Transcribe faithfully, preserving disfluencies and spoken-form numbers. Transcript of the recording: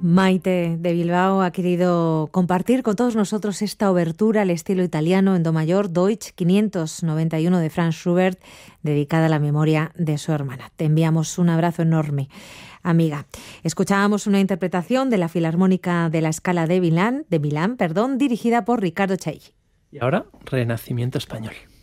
Maite de Bilbao ha querido compartir con todos nosotros esta obertura al estilo italiano en do mayor, Deutsch quinientos noventa y uno de Franz Schubert, dedicada a la memoria de su hermana. Te enviamos un abrazo enorme, amiga. Escuchábamos una interpretación de la Filarmónica de la Scala de Milán, de Milán, perdón, dirigida por Riccardo Chailly. Y ahora, Renacimiento español.